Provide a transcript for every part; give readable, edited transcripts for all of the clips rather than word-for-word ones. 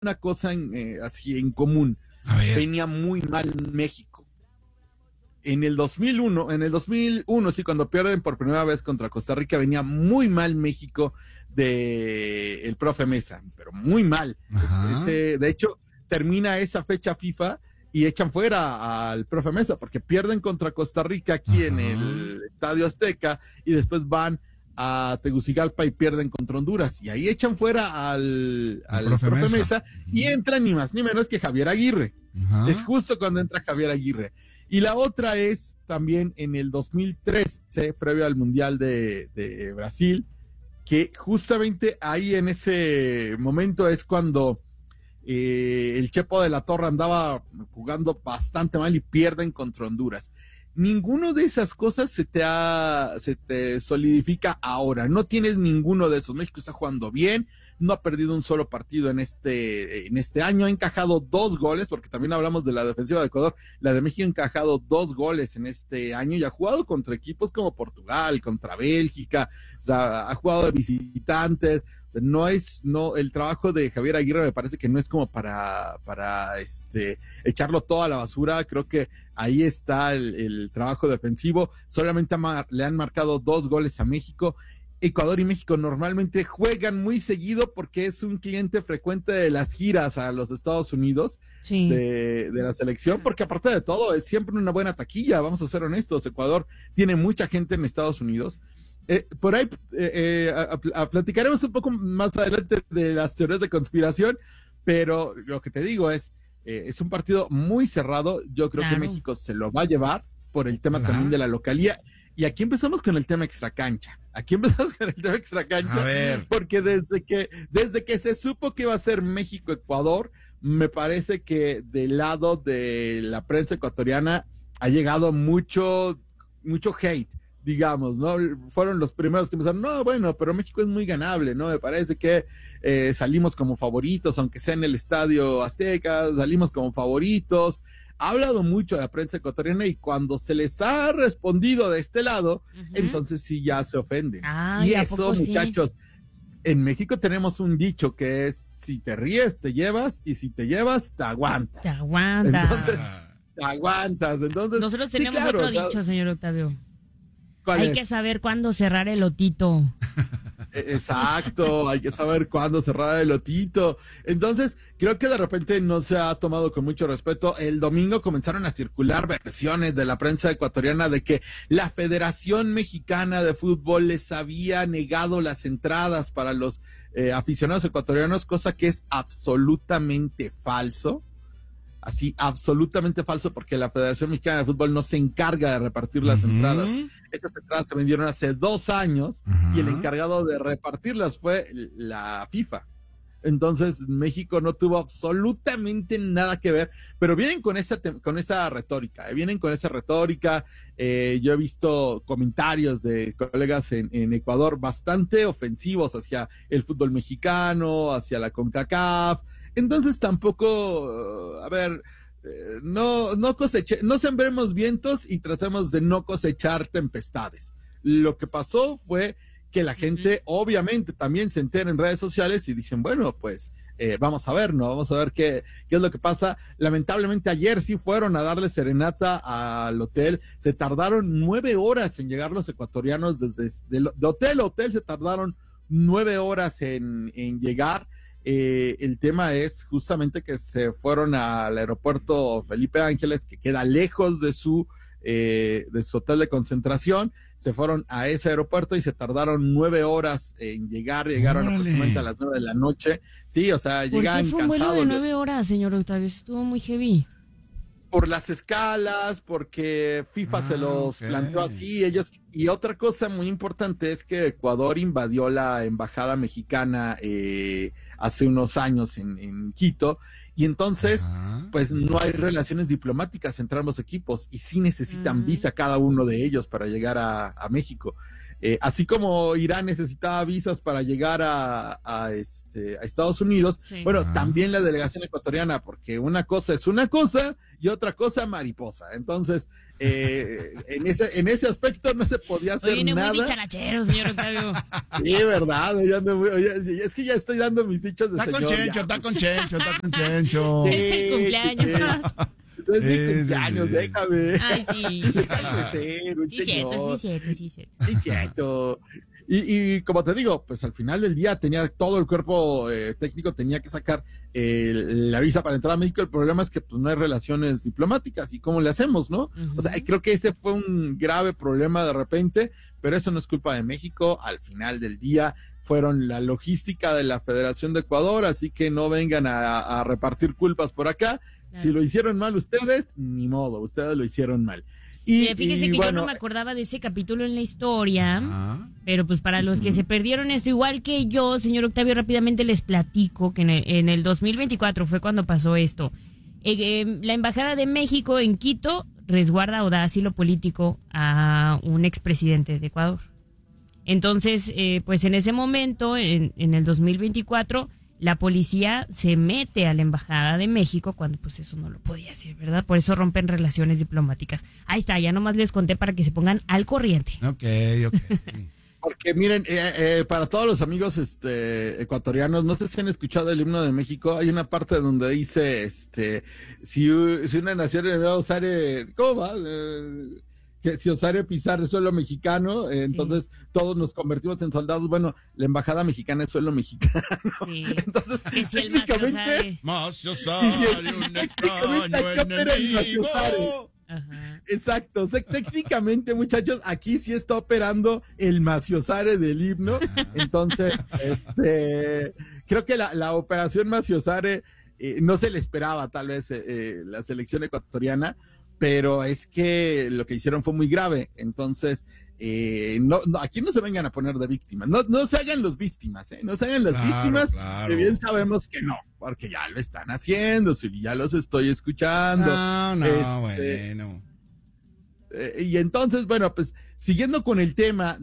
una cosa así en común. A ver. Venía muy mal México. En el 2001, sí, cuando pierden por primera vez contra Costa Rica, venía muy mal México de el profe Mesa, pero muy mal. De hecho, termina esa fecha FIFA y echan fuera al profe Mesa, porque pierden contra Costa Rica aquí en el Estadio Azteca y después van a Tegucigalpa y pierden contra Honduras. Y ahí echan fuera al profe Mesa y entra ni más ni menos que Javier Aguirre. Es justo cuando entra Javier Aguirre. Y la otra es también en el 2013, previo al Mundial de Brasil, que justamente ahí en ese momento es cuando el Chepo de la Torre andaba jugando bastante mal y pierden contra Honduras. Ninguno de esas cosas se te solidifica ahora. No tienes ninguno de esos. México está jugando bien, no ha perdido un solo partido en este año, ha encajado 2 goles, porque también hablamos de la defensiva de Ecuador. La de México ha encajado 2 goles en este año y ha jugado contra equipos como Portugal, contra Bélgica, o sea, ha jugado de visitantes. O sea, el trabajo de Javier Aguirre me parece que no es como para echarlo todo a la basura. Creo que ahí está el trabajo defensivo. Solamente le han marcado 2 goles a México. Ecuador y México normalmente juegan muy seguido porque es un cliente frecuente de las giras a los Estados Unidos, sí, de la selección, porque aparte de todo es siempre una buena taquilla, vamos a ser honestos. Ecuador tiene mucha gente en Estados Unidos. Por ahí platicaremos un poco más adelante de las teorías de conspiración, pero lo que te digo es un partido muy cerrado. Yo creo que México se lo va a llevar por el tema también de la localía. Y aquí empezamos con el tema extracancha. Porque desde que se supo que iba a ser México-Ecuador, me parece que del lado de la prensa ecuatoriana ha llegado mucho hate, digamos, ¿no? Fueron los primeros que empezaron, no, bueno, pero México es muy ganable, ¿no? Me parece que salimos como favoritos, aunque sea en el Estadio Azteca, salimos como favoritos. Ha hablado mucho a la prensa ecuatoriana y cuando se les ha respondido de este lado, entonces sí ya se ofenden. Y eso, muchachos, en México tenemos un dicho que es: si te ríes, te llevas, y si te llevas, te aguantas. Entonces, te aguantas. Entonces, nosotros tenemos otro dicho, señor Octavio. Hay que saber cuándo cerrar el lotito. Exacto, hay que saber cuándo cerrar el lotito. Entonces, creo que de repente no se ha tomado con mucho respeto. El domingo comenzaron a circular versiones de la prensa ecuatoriana de que la Federación Mexicana de Fútbol les había negado las entradas para los aficionados ecuatorianos, cosa que es absolutamente falso. Así, absolutamente falso, porque la Federación Mexicana de Fútbol no se encarga de repartir las entradas. Estas entradas se vendieron hace 2 años y el encargado de repartirlas fue la FIFA. Entonces, México no tuvo absolutamente nada que ver, pero vienen con esa retórica, yo he visto comentarios de colegas en Ecuador bastante ofensivos hacia el fútbol mexicano, hacia la CONCACAF. Entonces tampoco, no sembremos vientos y tratemos de no cosechar tempestades. Lo que pasó fue que la gente obviamente también se entera en redes sociales y dicen, bueno, pues vamos a ver, ¿no? Vamos a ver qué es lo que pasa. Lamentablemente ayer sí fueron a darle serenata al hotel. Se tardaron 9 horas en llegar los ecuatorianos de hotel a hotel, se tardaron 9 horas en llegar. El tema es justamente que se fueron al aeropuerto Felipe Ángeles, que queda lejos de su hotel de concentración. Se fueron a ese aeropuerto y se tardaron 9 horas en llegar. Llegaron aproximadamente a las 9 de la noche. Sí, o sea, llegaban cansados. ¿Por qué fue un vuelo de 9 horas, señor Octavio? Estuvo muy heavy. Por las escalas, porque FIFA se los planteó así, ellos. Y otra cosa muy importante es que Ecuador invadió la embajada mexicana hace unos años en Quito, y entonces pues no hay relaciones diplomáticas entre ambos equipos, y sí necesitan visa cada uno de ellos para llegar a México. así como Irán necesitaba visas para llegar a Estados Unidos, Sí. bueno, también la delegación ecuatoriana, porque una cosa es una cosa y otra cosa mariposa. Entonces, en ese aspecto no se podía hacer Oye, nada. muy dicharachero, señor Octavio. Sí, verdad, oye, es que ya estoy dando mis dichos de Está señor. con Chencho, ya. está con Chencho, está con Chencho. Sí. Es el cumpleaños. No es mi Sí, cumpleaños, sí. déjame. Ay, sí. Déjame ser un Sí, señor. cierto. Sí, cierto. Y como te digo, pues al final del día tenía todo el cuerpo técnico, tenía que sacar la visa para entrar a México. El problema es que pues no hay relaciones diplomáticas. ¿Y cómo le hacemos, no? Ujú. O sea, creo que ese fue un grave problema de repente, pero eso no es culpa de México. Al final del día fueron la logística de la Federación de Ecuador, así que no vengan a repartir culpas por acá. Claro. Si lo hicieron mal ustedes, ni modo, ustedes lo hicieron mal. Mira, fíjese que yo bueno, no me acordaba de ese capítulo en la historia, Ah, pero pues para los que se perdieron esto, igual que yo, señor Octavio, rápidamente les platico que en el 2024 fue cuando pasó esto. La Embajada de México en Quito resguarda o da asilo político a un expresidente de Ecuador. Entonces, pues en ese momento, en el 2024, la policía se mete a la Embajada de México cuando pues eso no lo podía hacer, ¿verdad? Por eso rompen relaciones diplomáticas. Ahí está, ya nomás les conté para que se pongan al corriente. ok. porque miren, para todos los amigos ecuatorianos, no sé si han escuchado el himno de México, hay una parte donde dice, si una nación va a usar, ¿cómo va? Que si osare pisar el suelo mexicano, entonces todos nos convertimos en soldados. Bueno, la embajada mexicana es suelo mexicano. Sí. Entonces, Que si el técnicamente, Macio Sare, un extraño enemigo. Ajá. exacto, o sea, técnicamente, muchachos, aquí sí está operando el maciosare del himno. Entonces, creo que la operación maciosare no se le esperaba, tal vez, la selección ecuatoriana, pero es que lo que hicieron fue muy grave. Entonces, no, aquí no se vengan a poner de víctimas, no se hagan los víctimas, no se hagan las víctimas, claro. que bien sabemos que no, porque ya lo están haciendo, ya los estoy escuchando. No, bueno. Y entonces, bueno, pues siguiendo con el tema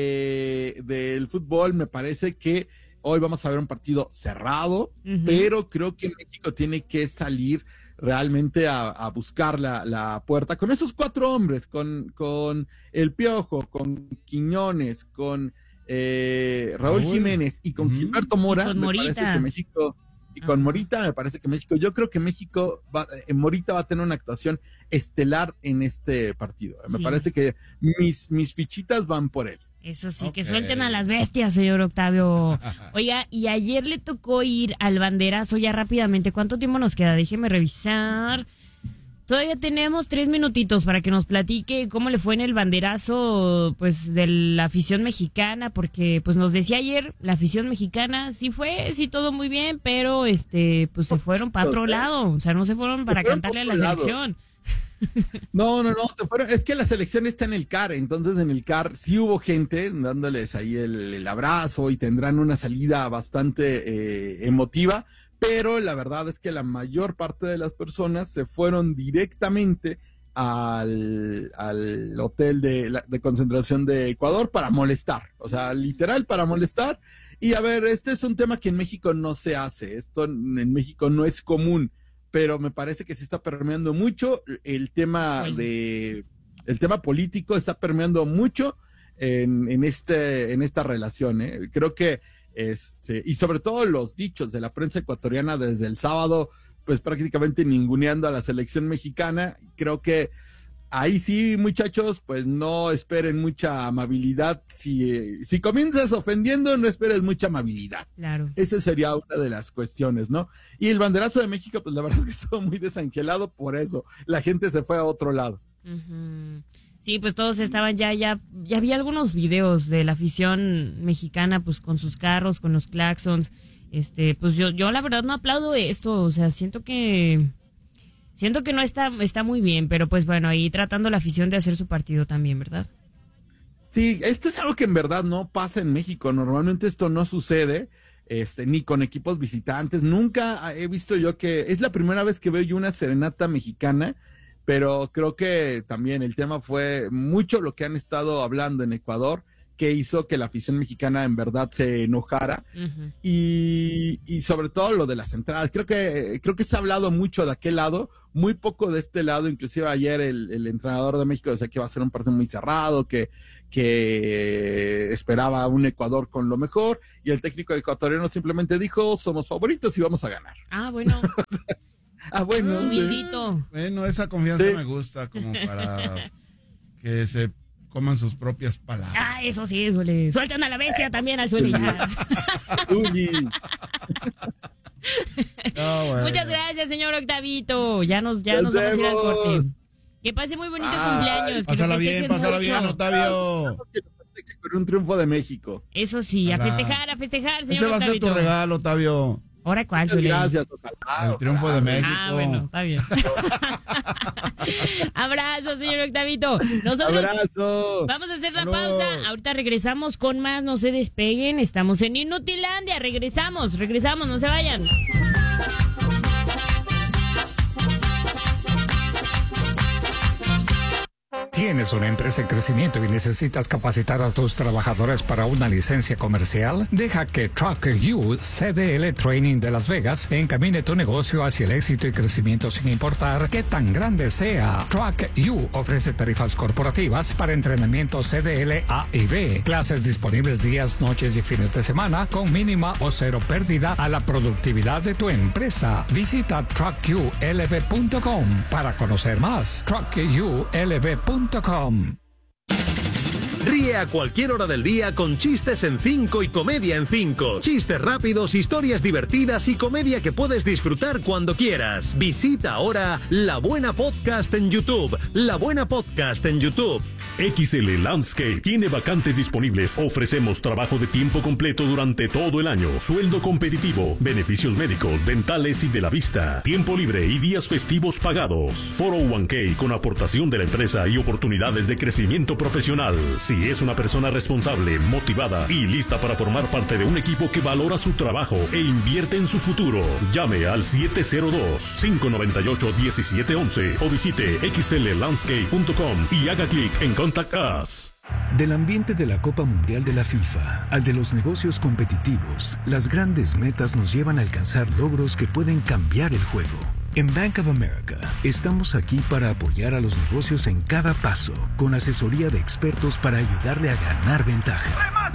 del fútbol, me parece que hoy vamos a ver un partido cerrado, pero creo que México tiene que salir realmente a buscar la puerta con esos 4 hombres, con El Piojo, con Quiñones, con Raúl Jiménez y con Gilberto Mora. Y con me Morita. parece que México, y con Morita, me parece que México, yo creo que México Morita va a tener una actuación estelar en este partido. Me Sí. parece que mis fichitas van por él. Eso sí, que Ok. suelten a las bestias, señor Octavio. Oiga, y ayer le tocó ir al banderazo ya rápidamente. ¿Cuánto tiempo nos queda? Déjeme revisar. Todavía tenemos 3 minutitos para que nos platique cómo le fue en el banderazo, pues, de la afición mexicana, porque, pues, nos decía ayer, la afición mexicana sí fue, sí todo muy bien, pero, pues, se fueron para otro lado. O sea, no se fueron para fueron cantarle a para la otro lado. selección. No, se fueron. Es que la selección está en el CAR, entonces en el CAR sí hubo gente dándoles ahí el abrazo y tendrán una salida bastante emotiva, pero la verdad es que la mayor parte de las personas se fueron directamente al hotel de concentración de Ecuador para molestar, o sea, literal para molestar. Y a ver, este es un tema que en México no se hace, esto en México no es común, pero me parece que se está permeando mucho el tema el tema político está permeando mucho en esta relación, ¿eh? Creo que y sobre todo los dichos de la prensa ecuatoriana desde el sábado, pues prácticamente ninguneando a la selección mexicana. Creo que ahí sí, muchachos, pues no esperen mucha amabilidad. Si comienzas ofendiendo, no esperes mucha amabilidad. Claro. Esa sería una de las cuestiones, ¿no? Y el banderazo de México, pues la verdad es que estuvo muy desangelado por eso. La gente se fue a otro lado. Ujú. Sí, pues todos estaban ya había algunos videos de la afición mexicana, pues con sus carros, con los claxons. Pues yo la verdad no aplaudo esto, o sea, siento que no está muy bien, pero pues bueno, ahí tratando la afición de hacer su partido también, ¿verdad? Sí, esto es algo que en verdad no pasa en México. Normalmente esto no sucede, ni con equipos visitantes. Nunca he visto yo es la primera vez que veo yo una serenata mexicana, pero creo que también el tema fue mucho lo que han estado hablando en Ecuador, que hizo que la afición mexicana en verdad se enojara. Ujú. Y sobre todo lo de las entradas. Creo que se ha hablado mucho de aquel lado, muy poco de este lado. Inclusive ayer el entrenador de México decía que iba a ser un partido muy cerrado, que esperaba un Ecuador con lo mejor, y el técnico ecuatoriano simplemente dijo, somos favoritos y vamos a ganar. Ah, bueno, Bueno, sí. humildito. Bueno, esa confianza Sí. me gusta como para que se coman sus propias palabras. Ah, eso sí, suele. Sueltan a la bestia también al suelo ya. Uy, No, bueno. Muchas gracias, señor Octavito. Ya nos Nos vamos a ir al vemos. corte. Que pase muy bonito Ay, cumpleaños. que lo Pásala festejen bien, mucho. Otavio. con un triunfo de México. Eso sí, a Ala. festejar, señor Ese va a ser tu Octavito. regalo, Otavio. ¿Ahora cuál, Muchas Zule? gracias, ojalá. El triunfo de México. Ah, bueno, está bien. Abrazo, señor Octavito. Nosotros Abrazo. vamos a hacer la Saludos. pausa. Ahorita regresamos con más. No se despeguen. Estamos en Inutilandia. Regresamos, no se vayan. ¿Tienes una empresa en crecimiento y necesitas capacitar a tus trabajadores para una licencia comercial? Deja que Truck You CDL Training de Las Vegas encamine tu negocio hacia el éxito y crecimiento sin importar qué tan grande sea. Truck You ofrece tarifas corporativas para entrenamiento CDL A y B, clases disponibles días, noches y fines de semana con mínima o cero pérdida a la productividad de tu empresa. Visita truckyoulv.com para conocer más. truckyoulv.com. Ríe a cualquier hora del día con Chistes en 5 y Comedia en 5. Chistes rápidos, historias divertidas y comedia que puedes disfrutar cuando quieras. Visita ahora La Buena Podcast en YouTube. La Buena Podcast en YouTube. XL Landscape tiene vacantes disponibles. Ofrecemos trabajo de tiempo completo durante todo el año, sueldo competitivo, beneficios médicos, dentales y de la vista, tiempo libre y días festivos pagados, 401k con aportación de la empresa y oportunidades de crecimiento profesional. Si es una persona responsable, motivada y lista para formar parte de un equipo que valora su trabajo e invierte en su futuro, llame al 702-598-1711 o visite xllandscape.com y haga clic en Contact Us. Del ambiente de la Copa Mundial de la FIFA al de los negocios competitivos, las grandes metas nos llevan a alcanzar logros que pueden cambiar el juego. En Bank of America estamos aquí para apoyar a los negocios en cada paso, con asesoría de expertos para ayudarle a ganar ventaja.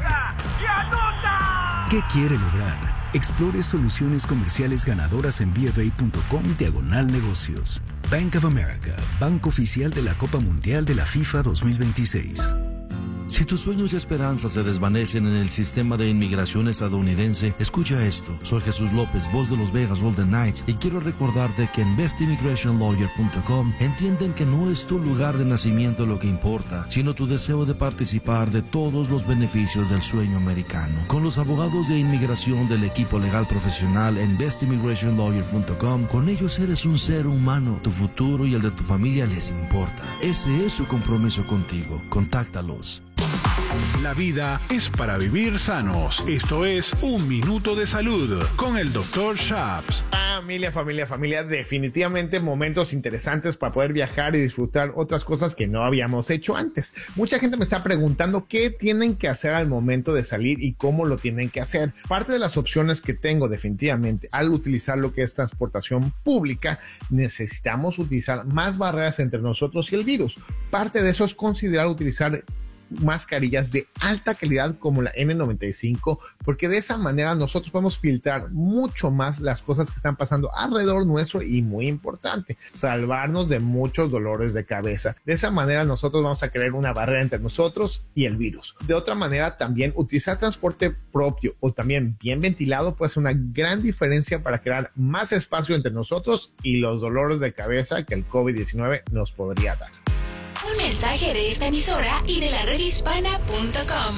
¿Qué quiere lograr? Explore soluciones comerciales ganadoras en bfa.com/negocios. Bank of America, banco oficial de la Copa Mundial de la FIFA 2026. Si tus sueños y esperanzas se desvanecen en el sistema de inmigración estadounidense, escucha esto. Soy Jesús López, voz de los Vegas Golden Knights, y quiero recordarte que en bestimmigrationlawyer.com entienden que no es tu lugar de nacimiento lo que importa, sino tu deseo de participar de todos los beneficios del sueño americano. Con los abogados de inmigración del equipo legal profesional en bestimmigrationlawyer.com, con ellos eres un ser humano. Tu futuro y el de tu familia les importa. Ese es su compromiso contigo. Contáctalos. La vida es para vivir sanos. Esto es Un Minuto de Salud con el Dr. Shaps. Familia, definitivamente momentos interesantes para poder viajar y disfrutar otras cosas que no habíamos hecho antes. Mucha gente me está preguntando qué tienen que hacer al momento de salir y cómo lo tienen que hacer. Parte de las opciones que tengo definitivamente al utilizar lo que es transportación pública, necesitamos utilizar más barreras entre nosotros y el virus. Parte de eso es considerar utilizar mascarillas de alta calidad como la N95, porque de esa manera nosotros podemos filtrar mucho más las cosas que están pasando alrededor nuestro y, muy importante, salvarnos de muchos dolores de cabeza. De esa manera nosotros vamos a crear una barrera entre nosotros y el virus. De otra manera, también utilizar transporte propio o también bien ventilado puede ser una gran diferencia para crear más espacio entre nosotros y los dolores de cabeza que el COVID-19 nos podría dar. Un mensaje de esta emisora y de la redhispana.com.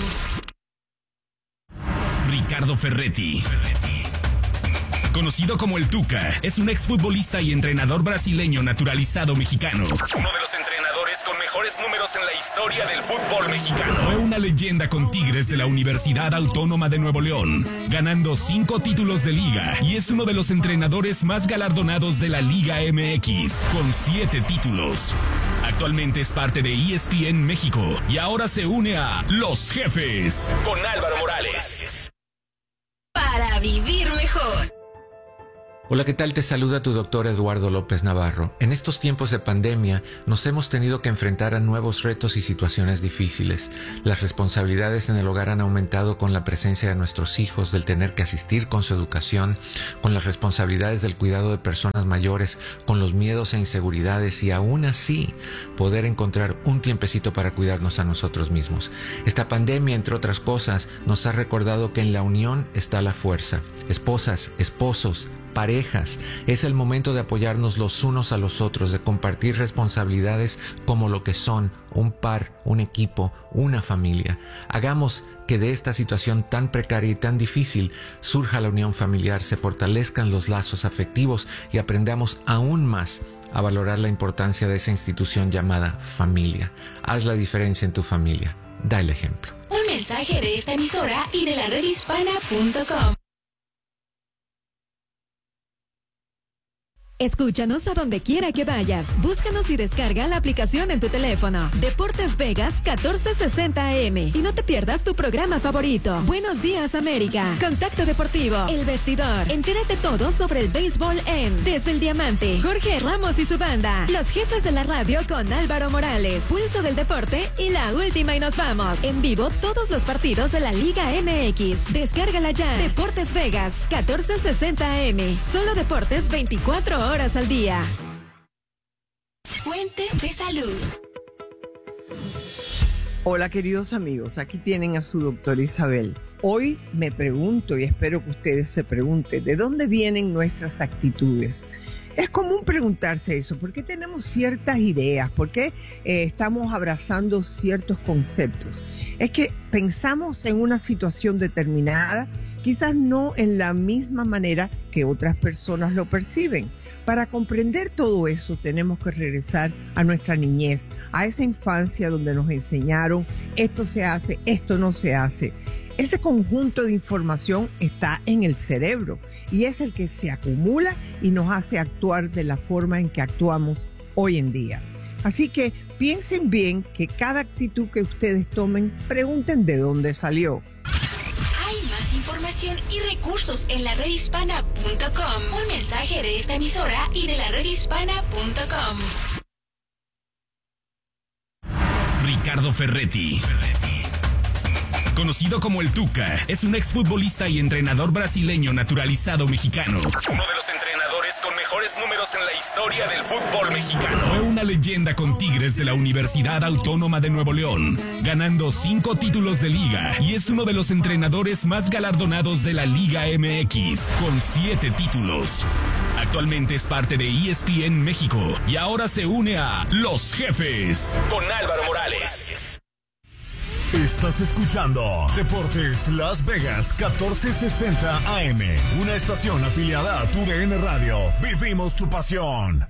Ricardo Ferretti, conocido como el Tuca, es un exfutbolista y entrenador brasileño naturalizado mexicano. Uno de los entrenadores con mejores números en la historia del fútbol mexicano. Fue una leyenda con Tigres de la Universidad Autónoma de Nuevo León, ganando 5 títulos de liga, y es uno de los entrenadores más galardonados de la Liga MX, con 7 títulos. Actualmente es parte de ESPN México y ahora se une a Los Jefes con Álvaro Morales. Para vivir mejor. Hola, ¿qué tal? Te saluda tu doctor Eduardo López Navarro. En estos tiempos de pandemia nos hemos tenido que enfrentar a nuevos retos y situaciones difíciles. Las responsabilidades en el hogar han aumentado con la presencia de nuestros hijos, del tener que asistir con su educación, con las responsabilidades del cuidado de personas mayores, con los miedos e inseguridades y aún así poder encontrar un tiempecito para cuidarnos a nosotros mismos. Esta pandemia, entre otras cosas, nos ha recordado que en la unión está la fuerza. Esposas, esposos, parejas, es el momento de apoyarnos los unos a los otros, de compartir responsabilidades como lo que son, un par, un equipo, una familia. Hagamos que de esta situación tan precaria y tan difícil surja la unión familiar, se fortalezcan los lazos afectivos y aprendamos aún más a valorar la importancia de esa institución llamada familia. Haz la diferencia en tu familia. Da el ejemplo. Un mensaje de esta emisora y de la redhispana.com. Escúchanos a donde quiera que vayas. Búscanos y descarga la aplicación en tu teléfono. Deportes Vegas 1460 AM. Y no te pierdas tu programa favorito. Buenos días, América. Contacto Deportivo. El Vestidor. Entérate todo sobre el béisbol en Desde el Diamante. Jorge Ramos y su banda. Los Jefes de la Radio con Álvaro Morales. Pulso del Deporte y La Última y Nos Vamos. En vivo todos los partidos de la Liga MX. Descárgala ya. Deportes Vegas 1460 AM. Solo deportes 24 horas al día. Fuente de salud. Hola, queridos amigos, aquí tienen a su doctora Isabel. Hoy me pregunto, y espero que ustedes se pregunten, ¿de dónde vienen nuestras actitudes? Es común preguntarse eso, ¿por qué tenemos ciertas ideas? ¿Por qué estamos abrazando ciertos conceptos? Es que pensamos en una situación determinada, quizás no en la misma manera que otras personas lo perciben. Para comprender todo eso tenemos que regresar a nuestra niñez, a esa infancia donde nos enseñaron esto se hace, esto no se hace. Ese conjunto de información está en el cerebro y es el que se acumula y nos hace actuar de la forma en que actuamos hoy en día. Así que piensen bien que cada actitud que ustedes tomen, pregunten de dónde salió. Más información y recursos en la redhispana.com. Un mensaje de esta emisora y de la redhispana.com. Ricardo Ferretti, conocido como el Tuca, es un exfutbolista y entrenador brasileño naturalizado mexicano. Uno de los entrenadores con mejores números en la historia del fútbol mexicano. Fue una leyenda con Tigres de la Universidad Autónoma de Nuevo León, ganando 5 títulos de liga, y es uno de los entrenadores más galardonados de la Liga MX, con 7 títulos. Actualmente es parte de ESPN México y ahora se une a Los Jefes con Álvaro Morales. Estás escuchando Deportes Las Vegas 1460 AM, una estación afiliada a TUDN Radio. Vivimos tu pasión.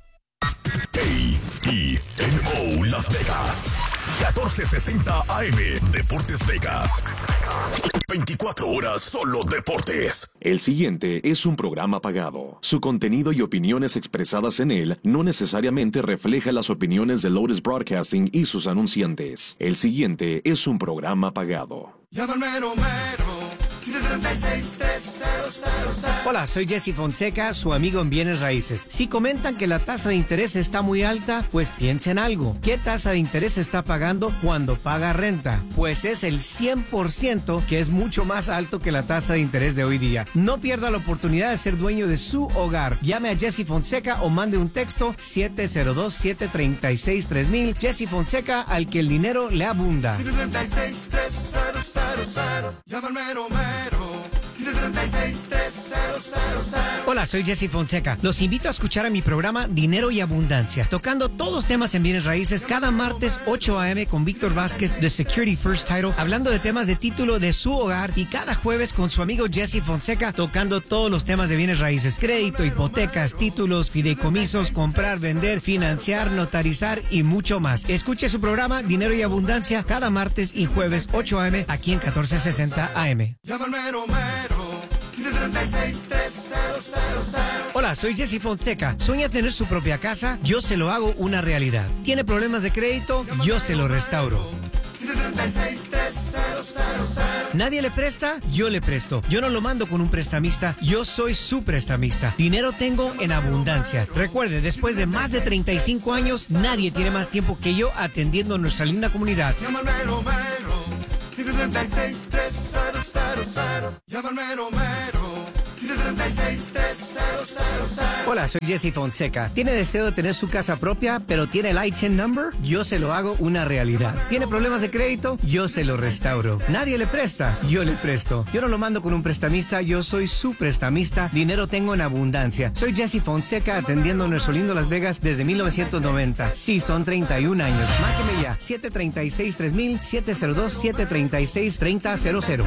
KENO Las Vegas 1460 AM, Deportes Vegas. 24 horas solo deportes. El siguiente es un programa pagado. Su contenido y opiniones expresadas en él no necesariamente refleja las opiniones de Lotus Broadcasting y sus anunciantes. El siguiente es un programa pagado. Llámame Romero. 736-3000. Hola, soy Jesse Fonseca, su amigo en Bienes Raíces. Si comentan que la tasa de interés está muy alta, pues piensen algo. ¿Qué tasa de interés está pagando cuando paga renta? Pues es el 100%, que es mucho más alto que la tasa de interés de hoy día. No pierda la oportunidad de ser dueño de su hogar. Llame a Jesse Fonseca o mande un texto 702-736-3000. Jesse Fonseca, al que el dinero le abunda. 736-3000. Llámame Romero. 736-3000. Hola, soy Jesse Fonseca. Los invito a escuchar a mi programa Dinero y Abundancia, tocando todos los temas en bienes raíces cada martes 8 a.m. con Víctor Vázquez de Security First Title, hablando de temas de título de su hogar, y cada jueves con su amigo Jesse Fonseca, tocando todos los temas de bienes raíces: crédito, hipotecas, títulos, fideicomisos, comprar, vender, financiar, notarizar y mucho más. Escuche su programa Dinero y Abundancia cada martes y jueves 8 a.m. aquí en 1460 AM. Llámame Romero. Hola, soy Jesse Fonseca. ¿Sueña tener su propia casa? Yo se lo hago una realidad. ¿Tiene problemas de crédito? Yo se lo restauro. ¿Nadie le presta? Yo le presto. Yo no lo mando con un prestamista, yo soy su prestamista. Dinero tengo en abundancia. Recuerde, después de más de 35 años, nadie tiene más tiempo que yo atendiendo a nuestra linda comunidad. Llama al mero mero, 736-3000. Llama al mero mero, 736-3000. Hola, soy Jesse Fonseca. ¿Tiene deseo de tener su casa propia, pero tiene el ITIN number? Yo se lo hago una realidad. ¿Tiene problemas de crédito? Yo se lo restauro. ¿Nadie le presta? Yo le presto. Yo no lo mando con un prestamista, yo soy su prestamista. Dinero tengo en abundancia. Soy Jesse Fonseca atendiendo a nuestro lindo Las Vegas desde 1990. Sí, son 31 años. Márqueme ya. 736-3000, 702-736-3000.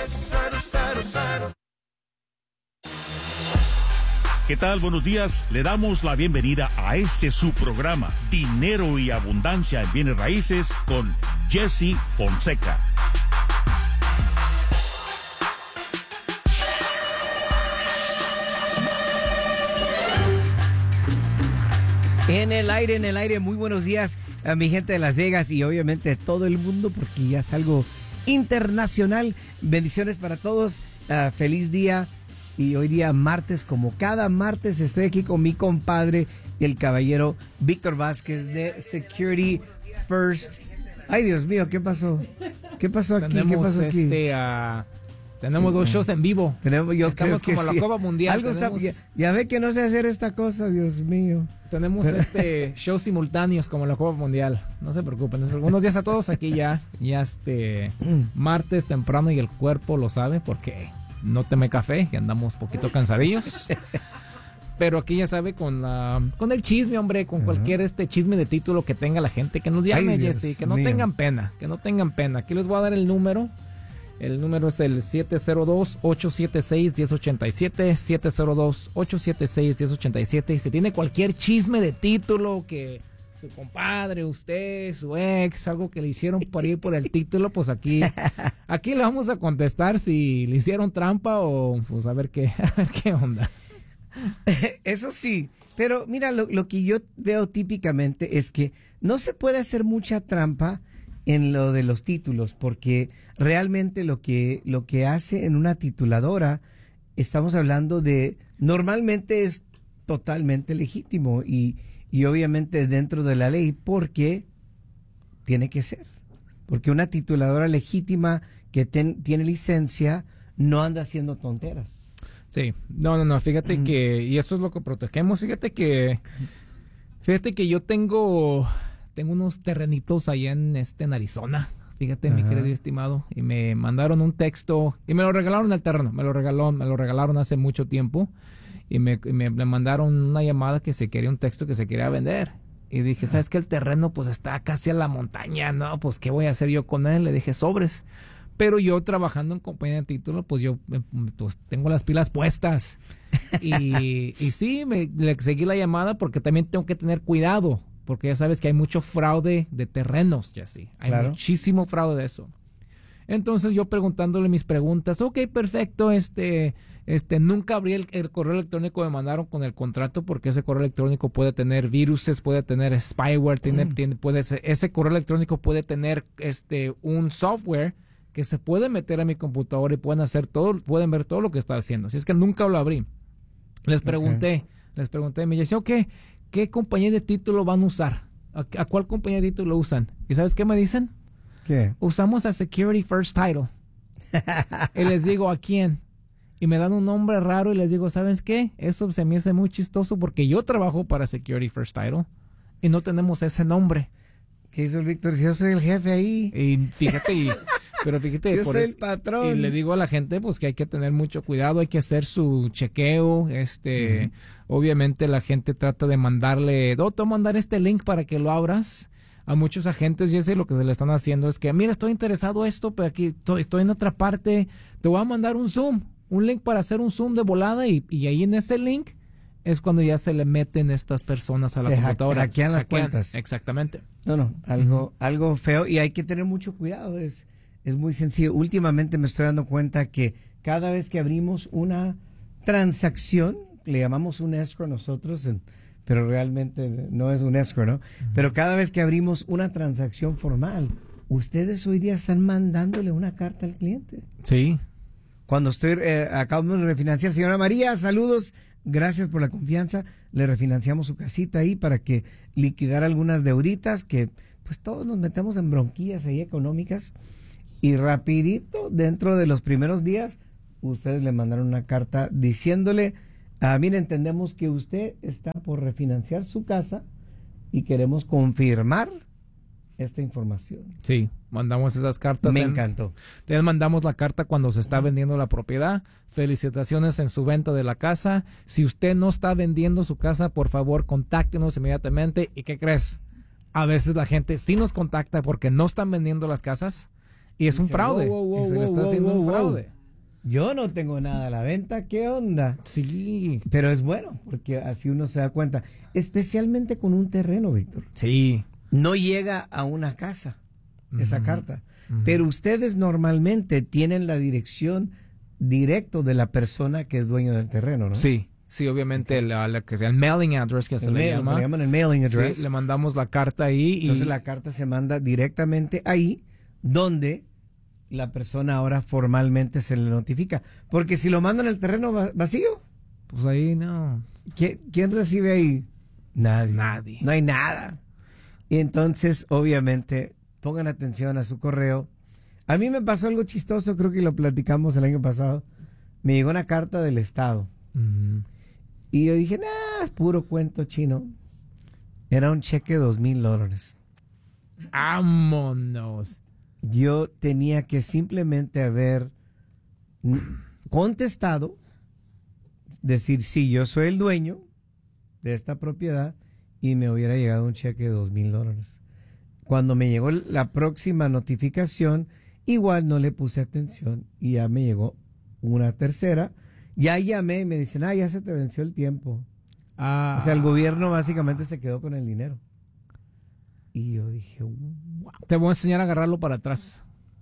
¿Qué tal? Buenos días. Le damos la bienvenida a su programa, Dinero y Abundancia en Bienes Raíces, con Jesse Fonseca. En el aire, muy buenos días a mi gente de Las Vegas y obviamente todo el mundo, porque ya es algo internacional. Bendiciones para todos, feliz día. Y hoy día martes, como cada martes, estoy aquí con mi compadre, el caballero Víctor Vázquez de Security First. Ay, Dios mío, ¿qué pasó? ¿Qué pasó aquí? Tenemos ¿Qué pasó aquí? Tenemos 2 shows en vivo. Estamos como la Copa Mundial. Algo ya ve que no sé hacer esta cosa, Dios mío. Tenemos shows simultáneos como la Copa Mundial. No se preocupen. Buenos días a todos. Aquí ya martes temprano y el cuerpo lo sabe porque no tomé café y andamos poquito cansadillos. Pero aquí ya sabe con el chisme, hombre, con cualquier chisme de título que tenga la gente, que nos llame, Jesse, que no tengan pena, Aquí les voy a dar el número. El número es el 702-876-1087, 702-876-1087. Y si tiene cualquier chisme de título que su compadre, usted, su ex, algo que le hicieron por ir por el título, pues aquí le vamos a contestar si le hicieron trampa o pues a ver qué onda. Eso sí, pero mira, lo que yo veo típicamente es que no se puede hacer mucha trampa en lo de los títulos, porque realmente lo que hace en una tituladora, estamos hablando de, normalmente es totalmente legítimo y obviamente dentro de la ley, porque tiene que ser, porque una tituladora legítima que tiene licencia no anda haciendo tonteras. Sí, no, fíjate que, y eso es lo que protegemos, fíjate que yo tengo unos terrenitos allá en Arizona, fíjate, mi querido y estimado, y me mandaron un texto, y me lo regalaron el terreno, me lo regalaron hace mucho tiempo, y me mandaron una llamada que se quería un texto que se quería vender, y dije, ¿sabes qué? El terreno pues está casi a la montaña, ¿no? Pues, ¿qué voy a hacer yo con él? Le dije, sobres. Pero yo trabajando en compañía de título, pues yo pues tengo las pilas puestas. Y sí, le seguí la llamada porque también tengo que tener cuidado. Porque ya sabes que hay mucho fraude de terrenos, Jesse. Hay muchísimo fraude de eso. Entonces yo preguntándole mis preguntas, ok, perfecto, nunca abrí el correo electrónico que me mandaron con el contrato porque ese correo electrónico puede tener viruses, puede tener spyware, ese correo electrónico puede tener un software que se puede meter a mi computadora y pueden ver todo lo que está haciendo. Así es que nunca lo abrí. Les pregunté, me decían, ok, ¿qué compañía de título van a usar? ¿A cuál compañía de título usan? ¿Y sabes qué me dicen? ¿Qué? Usamos a Security First Title. Y les digo, ¿a quién? Y me dan un nombre raro y les digo, ¿sabes qué? Eso se me hace muy chistoso porque yo trabajo para Security First Title y no tenemos ese nombre. ¿Qué hizo el Víctor? Si yo soy el jefe ahí. Y fíjate, pero fíjate, yo soy el patrón. Y le digo a la gente pues que hay que tener mucho cuidado, hay que hacer su chequeo, obviamente la gente trata de mandarle, te voy a mandar este link para que lo abras. A muchos agentes, Jesse, lo que se le están haciendo es que, mira, estoy interesado en esto, pero aquí estoy en otra parte, te voy a mandar un link para hacer un Zoom de volada y ahí en ese link es cuando ya se le meten estas personas a la computadora. Hackean las cuentas. Exactamente. No, algo feo y hay que tener mucho cuidado, es muy sencillo. Últimamente me estoy dando cuenta que cada vez que abrimos una transacción, le llamamos un escrow nosotros, pero realmente no es un escrow, ¿no? Pero cada vez que abrimos una transacción formal, ustedes hoy día están mandándole una carta al cliente. Sí. Cuando acabamos de refinanciar, señora María, saludos, gracias por la confianza, le refinanciamos su casita ahí para que liquidar algunas deuditas que pues todos nos metemos en bronquillas ahí económicas y rapidito, dentro de los primeros días, ustedes le mandaron una carta diciéndole, mire, entendemos que usted está por refinanciar su casa y queremos confirmar esta información. Sí, mandamos esas cartas. Me encantó. Te mandamos la carta cuando se está vendiendo la propiedad. Felicitaciones en su venta de la casa. Si usted no está vendiendo su casa, por favor, contáctenos inmediatamente. ¿Y qué crees? A veces la gente sí nos contacta porque no están vendiendo las casas y es un fraude. Y se le está haciendo un fraude. Yo no tengo nada a la venta, ¿qué onda? Sí. Pero es bueno, porque así uno se da cuenta. Especialmente con un terreno, Víctor. Sí. No llega a una casa esa carta. Pero ustedes normalmente tienen la dirección directo de la persona que es dueño del terreno, ¿no? Sí. Sí, obviamente la que sea el mailing address que se le llama. Le llaman el mailing address. Sí, le mandamos la carta ahí. Entonces la carta se manda directamente ahí, donde la persona ahora formalmente se le notifica. Porque si lo mandan al terreno vacío, pues ahí no. ¿Quién recibe ahí? Nadie. Nadie. No hay nada. Y entonces, obviamente, pongan atención a su correo. A mí me pasó algo chistoso, creo que lo platicamos el año pasado. Me llegó una carta del Estado. Y yo dije, es puro cuento chino. Era un cheque de $2,000. ¡Vámonos! Yo tenía que simplemente haber contestado, decir, sí, yo soy el dueño de esta propiedad, y me hubiera llegado un cheque de $2,000. Cuando me llegó la próxima notificación, igual no le puse atención y ya me llegó una tercera. Ya llamé y me dicen, ya se te venció el tiempo. O sea, el gobierno básicamente se quedó con el dinero. Y yo dije, wow. Te voy a enseñar a agarrarlo para atrás.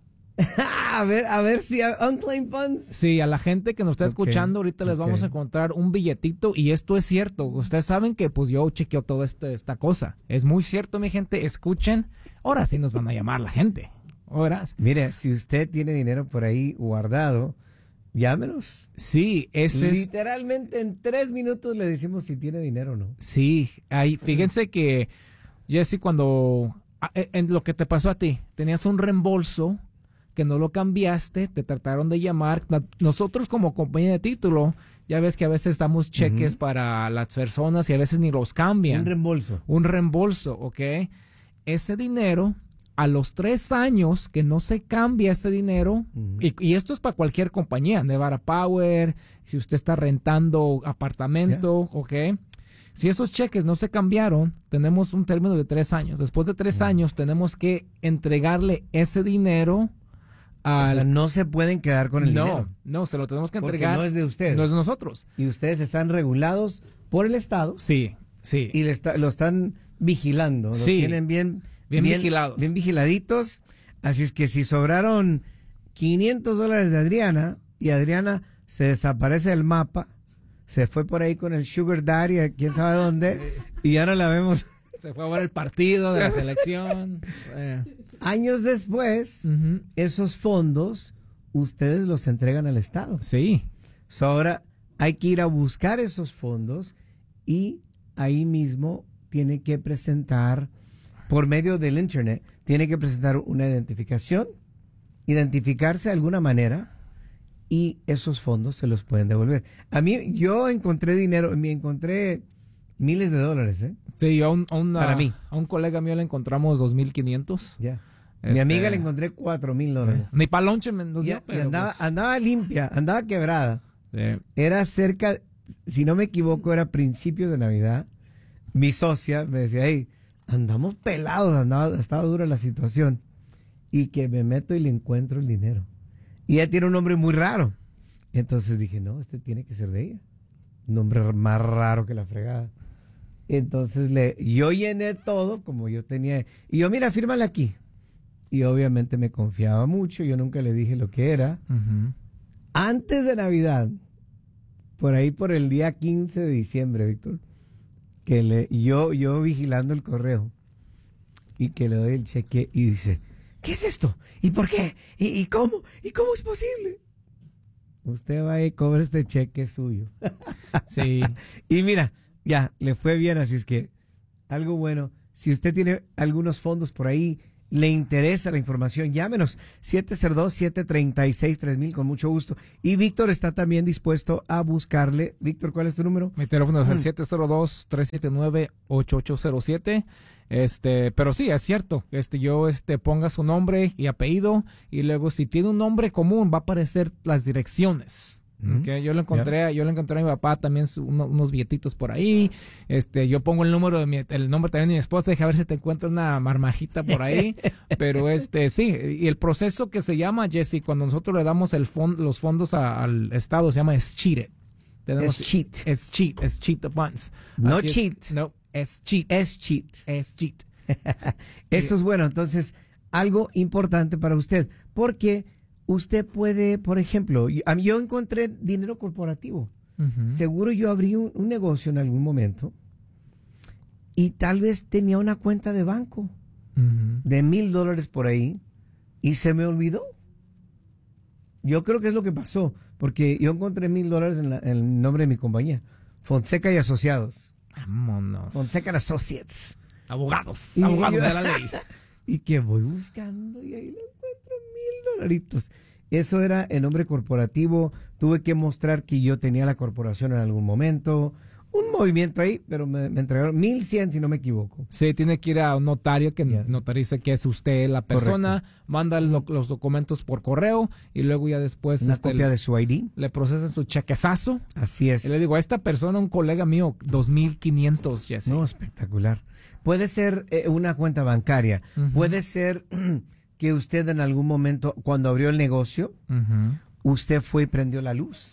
a ver si unclaimed funds. Sí, a la gente que nos está escuchando ahorita les vamos a encontrar un billetito, y esto es cierto. Ustedes saben que pues yo chequeo toda esta cosa. Es muy cierto, mi gente. Escuchen. Ahora sí nos van a llamar la gente. Ahora. Mire, si usted tiene dinero por ahí guardado, llámenos. Sí, literalmente en 3 minutos le decimos si tiene dinero o no. Sí, fíjense que Jesse, cuando en lo que te pasó a ti, tenías un reembolso que no lo cambiaste, te trataron de llamar. Nosotros como compañía de título, ya ves que a veces damos cheques para las personas y a veces ni los cambian. Un reembolso, ¿ok? Ese dinero, a los 3 años que no se cambia ese dinero, y esto es para cualquier compañía, Nevada Power, si usted está rentando apartamento, ¿ok? Si esos cheques no se cambiaron, tenemos un término de 3 años. Después de 3 años tenemos que entregarle ese dinero. O sea, no se pueden quedar con el dinero. No, se lo tenemos que entregar. Porque no es de ustedes. No es de nosotros. Y ustedes están regulados por el Estado. Sí. Y lo están vigilando. Sí. Lo tienen bien vigilados. Bien vigiladitos. Así es que si sobraron $500 de Adriana y Adriana se desaparece del mapa, se fue por ahí con el Sugar Daddy a quién sabe dónde, y ya no la vemos. Se fue a ver el partido de la selección. Años después, esos fondos, ustedes los entregan al Estado. Sí. Ahora hay que ir a buscar esos fondos y ahí mismo tiene que presentar, por medio del internet, tiene que presentar una identificación, identificarse de alguna manera, y esos fondos se los pueden devolver. A mí, yo encontré dinero, encontré miles de dólares, ¿eh? Sí, para mí. A un colega mío le encontramos 2,500. Ya. Mi amiga le encontré $4,000. Sí. Ni pa' lonche nos dio, pero andaba limpia, andaba quebrada. Sí. Era cerca, si no me equivoco, era principios de Navidad. Mi socia me decía, hey, andamos pelados, estaba dura la situación. Y que me meto y le encuentro el dinero. Y ella tiene un nombre muy raro. Entonces dije, no, este tiene que ser de ella. Un nombre más raro que la fregada. Entonces yo llené todo como yo tenía. Y yo, mira, fírmala aquí. Y obviamente me confiaba mucho. Yo nunca le dije lo que era. Antes de Navidad, por ahí por el día 15 de diciembre, Víctor, que yo vigilando el correo y que le doy el cheque y dice, ¿qué es esto? ¿Y por qué? ¿Y cómo? ¿Y cómo es posible? Usted va y cobra este cheque suyo. Sí. Y mira, ya, le fue bien, así es que algo bueno. Si usted tiene algunos fondos por ahí, le interesa la información, llámenos 702-736-3000 con mucho gusto. Y Víctor está también dispuesto a buscarle. Víctor, ¿cuál es tu número? Mi teléfono es el 702-379-8807. Pero sí, es cierto. Ponga su nombre y apellido y luego si tiene un nombre común va a aparecer las direcciones. Okay, yo le encontré a mi papá también unos billetitos por ahí. Yo pongo el nombre también de mi esposa, deja ver si te encuentro una marmajita por ahí. Pero sí, y el proceso que se llama, Jesse, cuando nosotros le damos los fondos al Estado, se llama cheat. Es cheat the funds. No cheat. No, es cheat. Es cheat. Es cheat. Eso es bueno. Entonces, algo importante para usted, porque usted puede, por ejemplo, yo encontré dinero corporativo. Uh-huh. Seguro yo abrí un negocio en algún momento y tal vez tenía una cuenta de banco de $1,000 por ahí y se me olvidó. Yo creo que es lo que pasó, porque yo encontré $1,000 en el nombre de mi compañía, Fonseca y Asociados. Vámonos. Fonseca Associates. Abogados de la ley. Y que voy buscando y ahí lo encuentro $1,000. Eso era el nombre corporativo. Tuve que mostrar que yo tenía la corporación en algún momento. Un movimiento ahí, pero me entregaron 1,100 si no me equivoco. Sí, tiene que ir a un notario que notarice que es usted la persona. Correcto. Manda los documentos por correo y luego ya después una copia de su ID. Le procesan su chequezazo. Así es. Y le digo, a esta persona, un colega mío, 2,500, Jesse. No, espectacular. Puede ser una cuenta bancaria. Uh-huh. Puede ser que usted en algún momento, cuando abrió el negocio, usted fue y prendió la luz.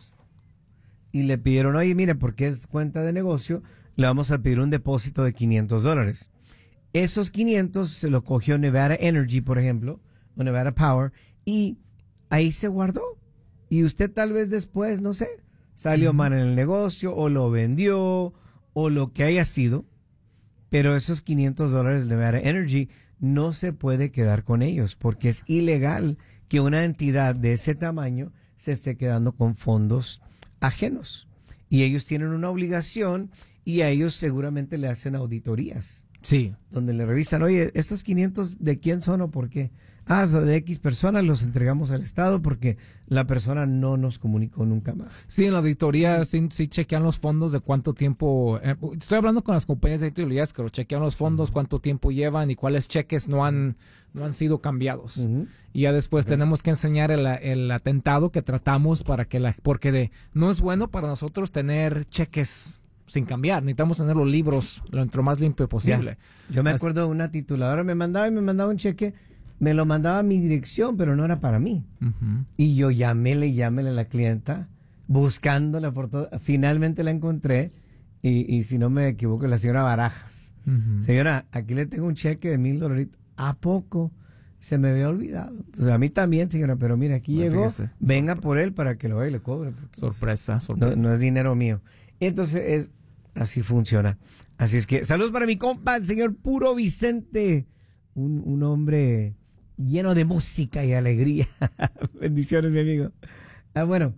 Y le pidieron, oye, mire, porque es cuenta de negocio, le vamos a pedir un depósito de $500. Esos 500 se lo cogió Nevada Energy, por ejemplo, o Nevada Power, y ahí se guardó. Y usted tal vez después, no sé, salió mal en el negocio, o lo vendió, o lo que haya sido, pero esos $500 de Nevada Energy no se puede quedar con ellos, porque es ilegal que una entidad de ese tamaño se esté quedando con fondos ajenos. Y ellos tienen una obligación y a ellos seguramente le hacen auditorías. Sí. Donde le revisan, oye, ¿estos 500 de quién son o por qué? Son de X personas, los entregamos al Estado porque la persona no nos comunicó nunca más. Sí, en la auditoría sí chequean los fondos de cuánto tiempo. Estoy hablando con las compañías de auditorías, pero chequean los fondos, cuánto tiempo llevan y cuáles cheques no han sido cambiados. Y ya después tenemos que enseñar el atentado que tratamos porque no es bueno para nosotros tener cheques sin cambiar. Necesitamos tener los libros lo más limpio posible. Yo me acuerdo de una tituladora me mandaba un cheque. Me lo mandaba a mi dirección, pero no era para mí. Y yo llámele a la clienta, buscándola por todo. Finalmente la encontré, y si no me equivoco, la señora Barajas. Señora, aquí le tengo un cheque de $1,000. ¿A poco? Se me había olvidado. Pues a mí también, señora, pero mira, aquí llegó. Fíjese. Venga por él para que lo vaya y le cobre. Sorpresa. No es dinero mío. Entonces, así funciona. Así es que, saludos para mi compa, el señor Puro Vicente. Un hombre lleno de música y alegría. Bendiciones, mi amigo. Bueno,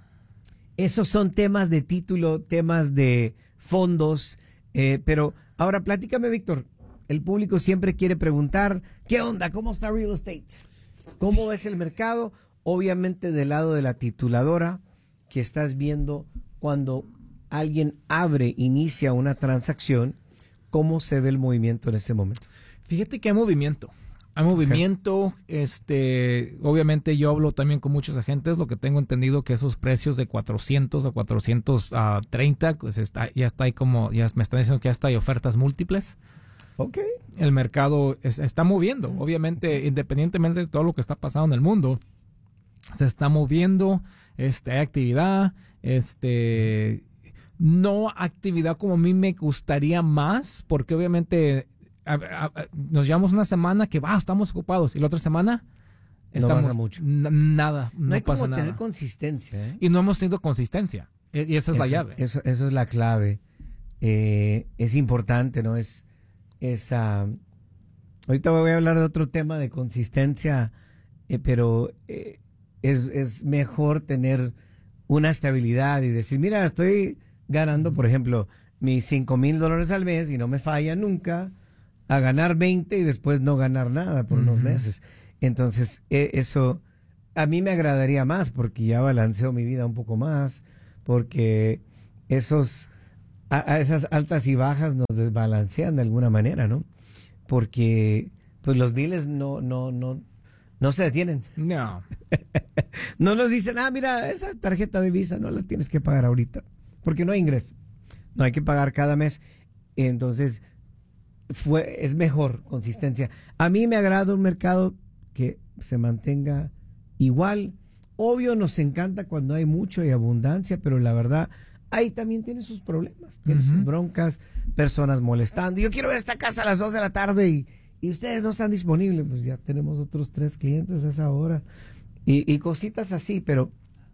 esos son temas de título, temas de fondos, pero ahora platícame, Víctor. El público siempre quiere preguntar, ¿qué onda? ¿Cómo está real estate? ¿Cómo ves el mercado? Obviamente del lado de la tituladora, que estás viendo cuando alguien inicia una transacción, ¿cómo se ve el movimiento en este momento? Fíjate que hay movimiento. Obviamente yo hablo también con muchos agentes, lo que tengo entendido que esos precios de 400 a 430, pues ya está ahí ya me están diciendo que ya está hay ofertas múltiples. Ok. El mercado está moviendo, obviamente, independientemente de todo lo que está pasando en el mundo, se está moviendo, hay actividad, no actividad como a mí me gustaría más, porque obviamente nos llevamos una semana que estamos ocupados y la otra semana estamos pasa mucho. Nada, No hay pasa como nada. tener consistencia, ¿eh? Y no hemos tenido consistencia. Y esa es la llave. Eso es la clave. Es importante, ¿no? Ahorita voy a hablar de otro tema de consistencia, pero es mejor tener una estabilidad y decir, mira, estoy ganando, por ejemplo, mis $5,000 al mes y no me falla nunca, a ganar 20 y después no ganar nada por unos meses. Entonces, eso a mí me agradaría más porque ya balanceo mi vida un poco más, porque esas altas y bajas nos desbalancean de alguna manera, ¿no? Porque pues los biles no se detienen. No. No nos dicen, mira, esa tarjeta de Visa no la tienes que pagar ahorita, porque no hay ingreso. No hay que pagar cada mes. Entonces, es mejor consistencia. A mí me agrada un mercado que se mantenga igual. Obvio, nos encanta cuando hay mucho y abundancia, pero la verdad, ahí también tiene sus problemas, tiene sus broncas, personas molestando. Yo quiero ver esta casa a las 2 de la tarde y ustedes no están disponibles. Pues ya tenemos otros 3 clientes a esa hora. Y cositas así, pero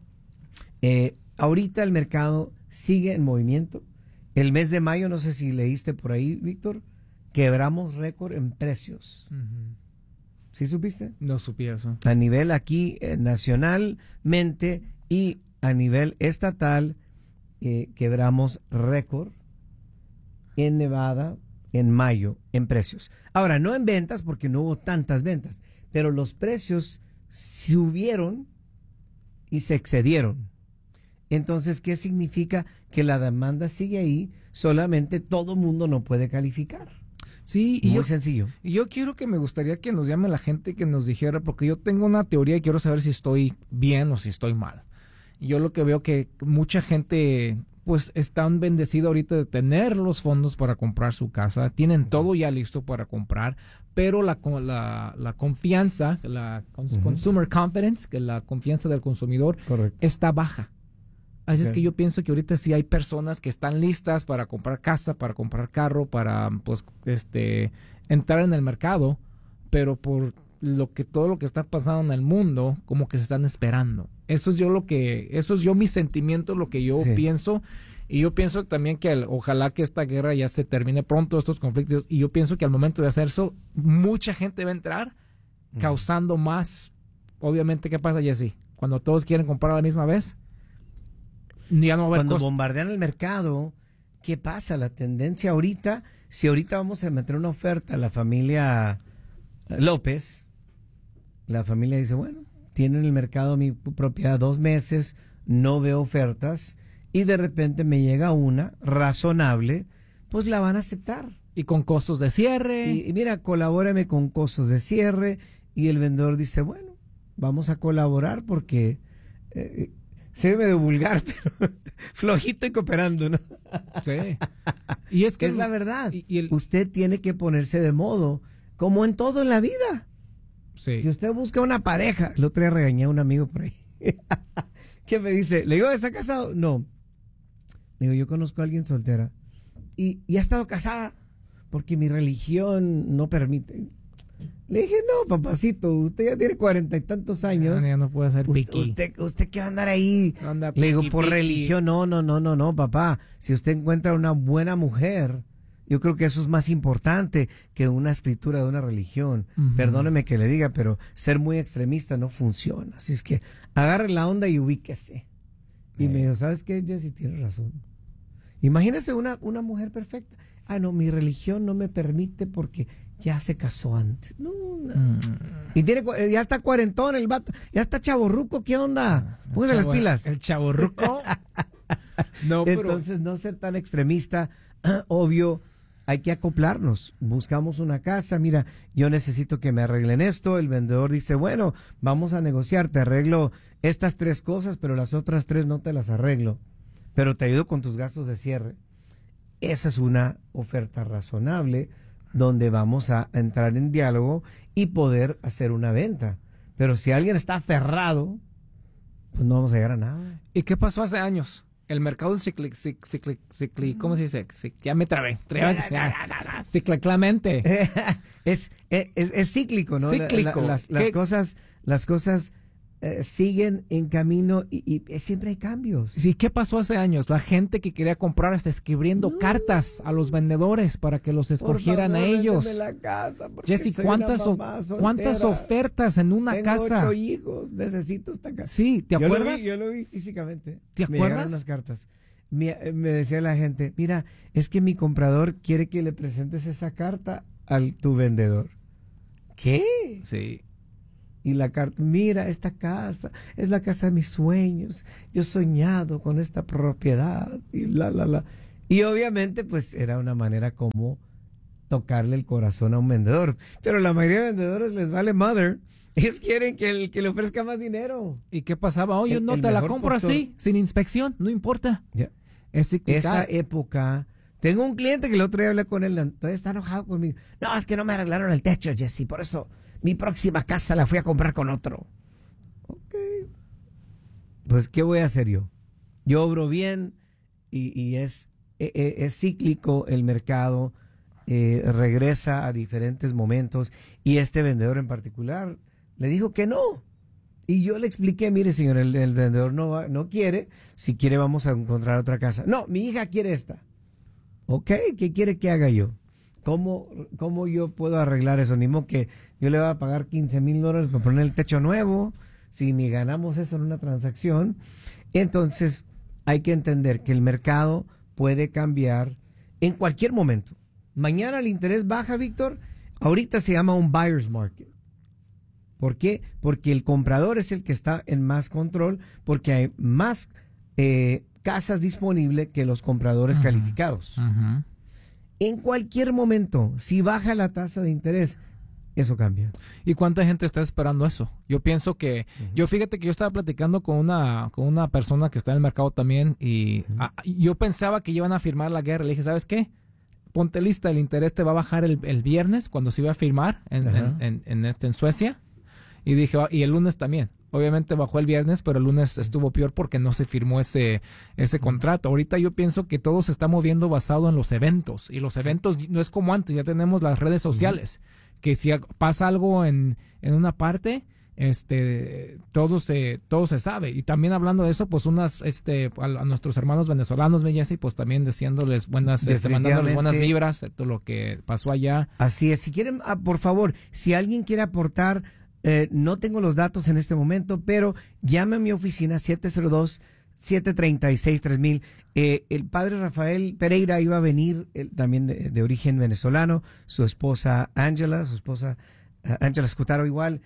ahorita el mercado sigue en movimiento. El mes de mayo, no sé si leíste por ahí, Víctor, quebramos récord en precios. ¿Sí supiste? No supe eso. A nivel aquí nacionalmente y a nivel estatal quebramos récord en Nevada en mayo en precios. Ahora, no en ventas porque no hubo tantas ventas, pero los precios subieron y se excedieron. Entonces, ¿qué significa? Que la demanda sigue ahí, solamente todo mundo no puede calificar. Sí, muy sencillo. Y yo me gustaría que nos llame la gente que nos dijera, porque yo tengo una teoría y quiero saber si estoy bien o si estoy mal. Yo lo que veo que mucha gente pues están bendecidos ahorita de tener los fondos para comprar su casa, tienen todo ya listo para comprar, pero la confianza, consumer confidence, que la confianza del consumidor está baja. Así es que yo pienso que ahorita sí hay personas que están listas para comprar casa, para comprar carro, para pues entrar en el mercado, pero por todo lo que está pasando en el mundo, como que se están esperando. Eso es mi sentimiento, lo que yo pienso. Y yo pienso también que ojalá que esta guerra ya se termine pronto, estos conflictos. Y yo pienso que al momento de hacer eso, mucha gente va a entrar, causando más. Obviamente, ¿qué pasa, Jesse? Cuando todos quieren comprar a la misma vez, ya no va a haber cuando bombardean el mercado, ¿qué pasa? La tendencia ahorita, si ahorita vamos a meter una oferta a la familia López, la familia dice, bueno, tiene en el mercado mi propiedad 2 meses, no veo ofertas, y de repente me llega una razonable, pues la van a aceptar. Y con costos de cierre. Y mira, colabórame con costos de cierre, y el vendedor dice, bueno, vamos a colaborar porque... se ve medio vulgar, pero flojito y cooperando, ¿no? Sí. Y es que es la verdad. Usted tiene que ponerse de modo, como en todo en la vida. Sí. Si usted busca una pareja, el otro día regañé a un amigo por ahí, que me dice, le digo, ¿está casado? No. Le digo, yo conozco a alguien soltera y ha estado casada porque mi religión no permite. Le dije, no, papacito, usted ya tiene 40 y tantos años. Ya no puede hacer piqui. Usted qué va a andar ahí. Anda Le digo, piqui, por piqui. religión, no, papá. Si usted encuentra una buena mujer, yo creo que eso es más importante que una escritura de una religión. Perdóneme que le diga, pero ser muy extremista no funciona. Así es que agarre la onda y ubíquese. Y me dijo, ¿sabes qué, Jesse? Tienes razón. Imagínese una mujer perfecta. No, mi religión no me permite porque ya se casó antes. No. Y ya está cuarentón el vato, ya está chavorruco, ¿qué onda? Póngase las pilas. El chavorruco. No, pero... Entonces, no ser tan extremista. Obvio, hay que acoplarnos. Buscamos una casa, mira, yo necesito que me arreglen esto. El vendedor dice, bueno, vamos a negociar, te arreglo estas 3 cosas, pero las otras 3 no te las arreglo. Pero te ayudo con tus gastos de cierre. Esa es una oferta razonable donde vamos a entrar en diálogo y poder hacer una venta. Pero si alguien está aferrado, pues no vamos a llegar a nada. ¿Y qué pasó hace años? El mercado ¿cómo se dice? Ya me trabé. Cíclicamente. Es cíclico, ¿no? Cíclico. Las cosas las cosas siguen en camino y siempre hay cambios. Sí, ¿qué pasó hace años? La gente que quería comprar está escribiendo cartas a los vendedores para que los escogieran, por favor, a ellos. véndeme la casa, Jessy, ¿cuántas ofertas en una Tengo casa? 8 hijos, necesito esta casa. Sí, ¿te acuerdas? Yo lo vi físicamente. ¿Te Me llegaron acuerdas? unas cartas. Me decía la gente, mira, es que mi comprador quiere que le presentes esa carta al tu vendedor. ¿Qué? Sí. Y la carta, mira, esta casa es la casa de mis sueños. Yo he soñado con esta propiedad. Y Y obviamente, pues, era una manera como tocarle el corazón a un vendedor. Pero la mayoría de vendedores les vale mother. Ellos quieren que le ofrezca más dinero. ¿Y qué pasaba? Oye, no te la compro así, sin inspección, no importa. Yeah. Es esa época. Tengo un cliente que el otro día hablé con él, todavía está enojado conmigo. No, es que no me arreglaron el techo, Jessy, por eso mi próxima casa la fui a comprar con otro. Ok. Pues, ¿qué voy a hacer yo? Yo obro bien y es cíclico el mercado, regresa a diferentes momentos y este vendedor en particular le dijo que no. Y yo le expliqué, mire señor, el vendedor no quiere, si quiere vamos a encontrar otra casa. No, mi hija quiere esta. Ok, ¿qué quiere que haga yo? ¿Cómo yo puedo arreglar eso? Ni modo que yo le voy a pagar $15,000 para poner el techo nuevo, si ni ganamos eso en una transacción. Entonces, hay que entender que el mercado puede cambiar en cualquier momento. Mañana el interés baja, Víctor. Ahorita se llama un buyer's market. ¿Por qué? Porque el comprador es el que está en más control, porque hay más casas disponibles que los compradores calificados. En cualquier momento, si baja la tasa de interés, eso cambia. ¿Y cuánta gente está esperando eso? Yo pienso que, fíjate que yo estaba platicando con una persona que está en el mercado también y yo pensaba que iban a firmar la guerra. Le dije, ¿sabes qué? Ponte lista, el interés te va a bajar el viernes cuando se iba a firmar en Suecia. Y dije, y el lunes también. Obviamente bajó el viernes, pero el lunes estuvo peor porque no se firmó ese contrato. Ahorita yo pienso que todo se está moviendo basado en los eventos. Y los eventos no es como antes, ya tenemos las redes sociales. Que si pasa algo en una parte, todo se sabe. Y también hablando de eso, pues a nuestros hermanos venezolanos, Jessy, pues también diciéndoles mandándoles buenas vibras de todo lo que pasó allá. Así es. Si quieren, por favor, si alguien quiere aportar, no tengo los datos en este momento, pero llame a mi oficina 702-736-3000. El padre Rafael Pereira iba a venir, también de origen venezolano, su esposa Ángela Scutaro igual.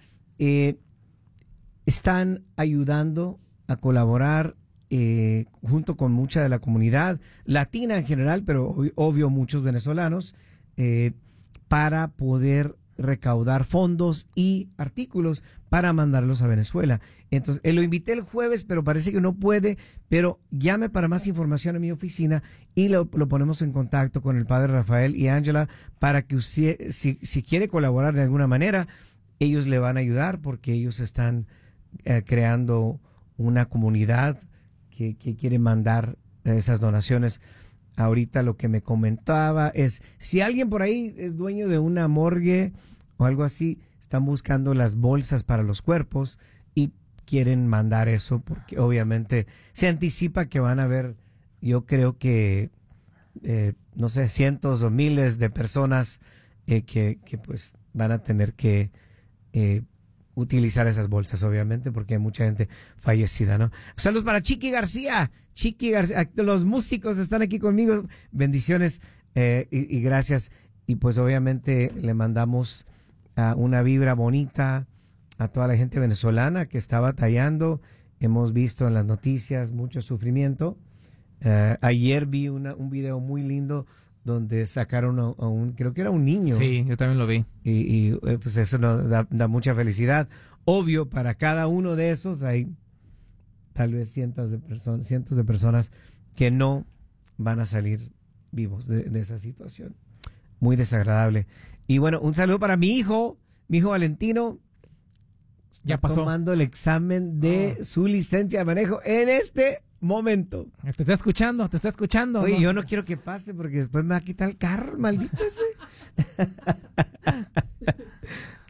Están ayudando a colaborar junto con mucha de la comunidad latina en general, pero obvio muchos venezolanos, para poder recaudar fondos y artículos para mandarlos a Venezuela. Entonces, lo invité el jueves, pero parece que no puede, pero llame para más información a mi oficina y lo ponemos en contacto con el padre Rafael y Ángela para que usted, si quiere colaborar de alguna manera, ellos le van a ayudar porque ellos están creando una comunidad que quiere mandar esas donaciones. Ahorita lo que me comentaba es, si alguien por ahí es dueño de una morgue o algo así, están buscando las bolsas para los cuerpos y quieren mandar eso porque obviamente se anticipa que van a haber, yo creo que, no sé, cientos o miles de personas que pues van a tener que utilizar esas bolsas, obviamente, porque hay mucha gente fallecida, ¿no? Saludos para Chiqui García, los músicos están aquí conmigo, bendiciones y gracias, y pues obviamente le mandamos una vibra bonita a toda la gente venezolana que está batallando. Hemos visto en las noticias mucho sufrimiento. Ayer vi un video muy lindo donde sacaron a creo que era un niño. Sí, yo también lo vi. Y pues eso nos da mucha felicidad. Obvio, para cada uno de esos hay tal vez cientos de personas que no van a salir vivos de esa situación. Muy desagradable. Y bueno, un saludo para mi hijo Valentino. Ya pasó. Tomando el examen de su licencia de manejo en este momento. Te está escuchando. Oye, yo no quiero que pase porque después me va a quitar el carro, maldito ese.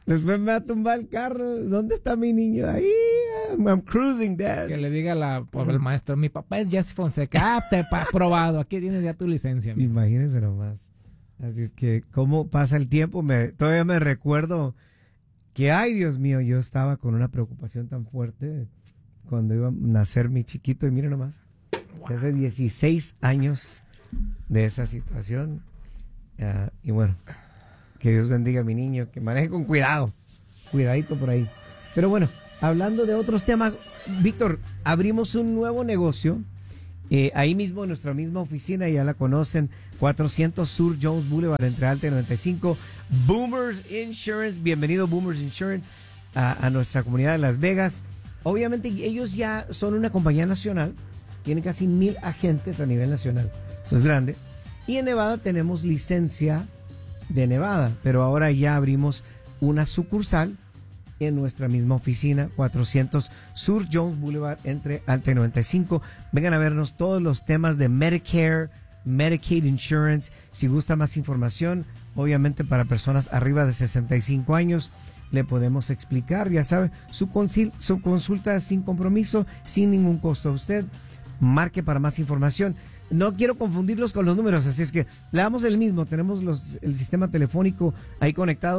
Después me va a tumbar el carro. ¿Dónde está mi niño? Ahí, I'm cruising, dad. Que le diga el maestro, mi papá es Jesse Fonseca. Te he aprobado. Aquí tienes ya tu licencia. Imagínense nomás. Así es que, ¿cómo pasa el tiempo? Todavía me recuerdo que, ay, Dios mío, yo estaba con una preocupación tan fuerte cuando iba a nacer mi chiquito. Y miren nomás, hace 16 años de esa situación. Y bueno, que Dios bendiga a mi niño, que maneje con cuidado. Cuidadito por ahí. Pero bueno, hablando de otros temas, Víctor, abrimos un nuevo negocio. Ahí mismo en nuestra misma oficina, ya la conocen, 400 Sur Jones Boulevard entre Alta y 95. Boomers Insurance, bienvenido Boomers Insurance a nuestra comunidad de Las Vegas. Obviamente ellos ya son una compañía nacional, tienen casi 1,000 agentes a nivel nacional, eso es grande. Y en Nevada tenemos licencia de Nevada, pero ahora ya abrimos una sucursal en nuestra misma oficina, 400 Sur Jones Boulevard entre Alta y 95. Vengan a vernos todos los temas de Medicare, Medicaid Insurance. Si gusta más información, obviamente para personas arriba de 65 años, le podemos explicar, ya sabe, su consulta sin compromiso, sin ningún costo a usted. Marque para más información. No quiero confundirlos con los números, así es que le damos el mismo. Tenemos el sistema telefónico ahí conectado,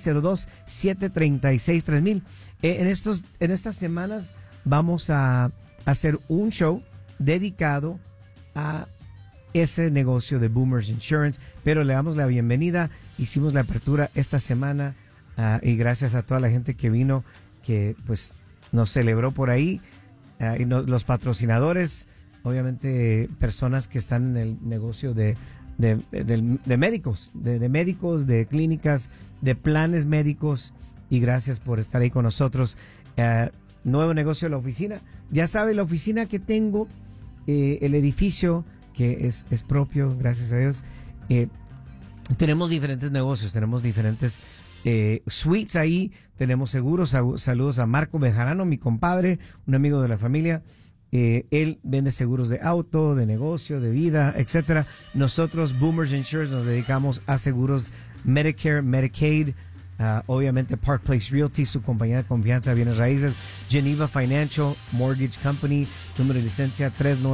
702-736-3000. En estas semanas vamos a hacer un show dedicado a ese negocio de Boomers Insurance, pero le damos la bienvenida. Hicimos la apertura esta semana y gracias a toda la gente que vino, que pues nos celebró por ahí, y los patrocinadores. Obviamente personas que están en el negocio de médicos, de médicos, de clínicas, de planes médicos, y gracias por estar ahí con nosotros. Nuevo negocio de la oficina. Ya sabe, la oficina que tengo, el edificio que es propio, gracias a Dios. Tenemos diferentes negocios, tenemos diferentes suites ahí, tenemos seguros. Saludos a Marco Bejarano, mi compadre, un amigo de la familia. Él vende seguros de auto, de negocio, de vida, etcétera. Nosotros, Boomers Insurance, nos dedicamos a seguros Medicare, Medicaid, obviamente Park Place Realty, su compañía de confianza de bienes raíces, Geneva Financial Mortgage Company, número de licencia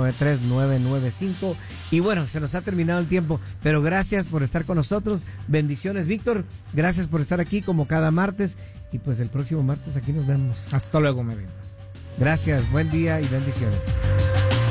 393-995. Y bueno, se nos ha terminado el tiempo, pero gracias por estar con nosotros. Bendiciones, Víctor. Gracias por estar aquí como cada martes. Y pues el próximo martes aquí nos vemos. Hasta luego, me ven. Gracias, buen día y bendiciones.